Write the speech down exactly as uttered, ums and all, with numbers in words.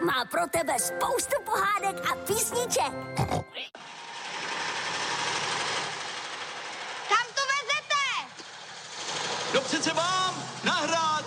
má pro tebe spoustu pohádek a písniček. Kam to vezete? No přece mám nahrát